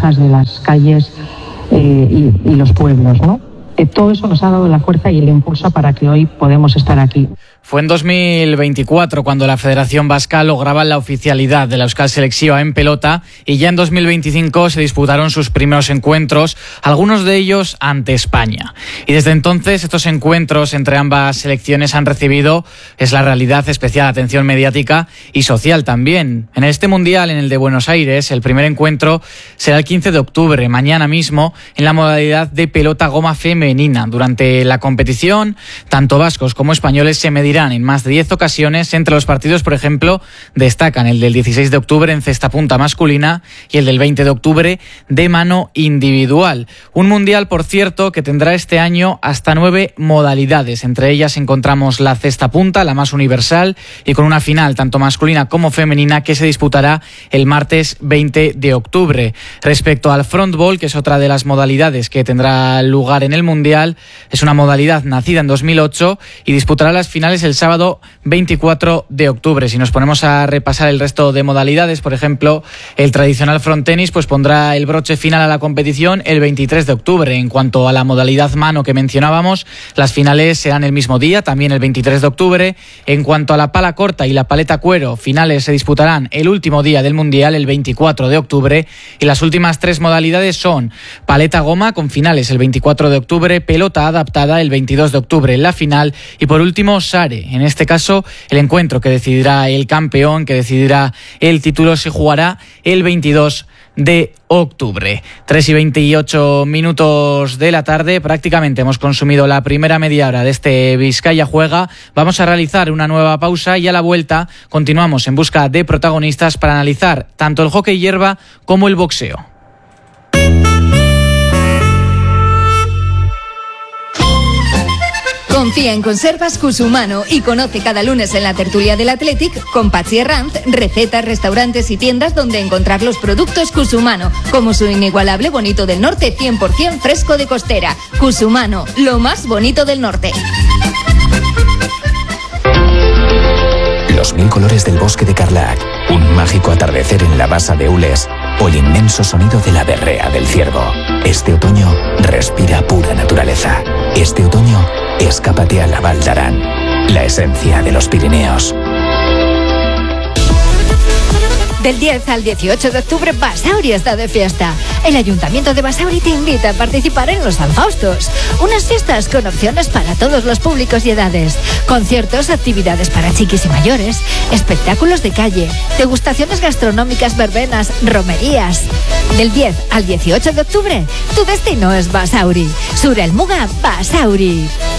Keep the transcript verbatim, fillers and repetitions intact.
granjas, de las calles eh, y, y los pueblos, ¿no? Eh, todo eso nos ha dado la fuerza y el impulso para que hoy podemos estar aquí. Fue en dos mil veinticuatro cuando la Federación Vasca lograba la oficialidad de la Euskal Selección en pelota y ya en dos mil veinticinco se disputaron sus primeros encuentros, algunos de ellos ante España. Y desde entonces estos encuentros entre ambas selecciones han recibido, es la realidad, especial atención mediática y social también. En este Mundial, en el de Buenos Aires, el primer encuentro será el quince de octubre, mañana mismo, en la modalidad de pelota goma femenina. Durante la competición, tanto vascos como españoles se medirán en más de diez ocasiones. Entre los partidos, por ejemplo, destacan el del dieciséis de octubre en cesta punta masculina y el del veinte de octubre de mano individual. Un mundial, por cierto, que tendrá este año hasta nueve modalidades. Entre ellas encontramos la cesta punta, la más universal, y con una final tanto masculina como femenina que se disputará el martes veinte de octubre. Respecto al frontball, que es otra de las modalidades que tendrá lugar en el mundial, es una modalidad nacida en dos mil ocho y disputará las finales el sábado veinticuatro de octubre. Si nos ponemos a repasar el resto de modalidades, por ejemplo, el tradicional frontenis pues pondrá el broche final a la competición el veintitrés de octubre. En cuanto a la modalidad mano que mencionábamos, las finales serán el mismo día, también el veintitrés de octubre. En cuanto a la pala corta y la paleta cuero, finales se disputarán el último día del mundial, el veinticuatro de octubre. Y las últimas tres modalidades son paleta goma con finales el veinticuatro de octubre, pelota adaptada el veintidós de octubre en la final y por último Sare. En este caso, el encuentro que decidirá el campeón, que decidirá el título, se jugará el veintidós de octubre. tres y veintiocho minutos de la tarde, prácticamente hemos consumido la primera media hora de este Vizcaya Juega. Vamos a realizar una nueva pausa y a la vuelta continuamos en busca de protagonistas para analizar tanto el hockey hierba como el boxeo. Confía en Conservas Cusumano y conoce cada lunes en la tertulia del Athletic con Patxi Herranz recetas, restaurantes y tiendas donde encontrar los productos Cusumano, como su inigualable bonito del norte cien por ciento fresco de costera. Cusumano, lo más bonito del norte. Los mil colores del bosque de Carlac, un mágico atardecer en la basa de Ules o el inmenso sonido de la berrea del ciervo. Este otoño respira pura naturaleza. Este otoño escápate a la Val d'Aran, la esencia de los Pirineos. Del diez al dieciocho de octubre, Basauri está de fiesta. El Ayuntamiento de Basauri te invita a participar en los San Faustos, unas fiestas con opciones para todos los públicos y edades. Conciertos, actividades para chiquis y mayores, espectáculos de calle, degustaciones gastronómicas, verbenas, romerías. Del diez al dieciocho de octubre, tu destino es Basauri. Sur el Muga, Basauri.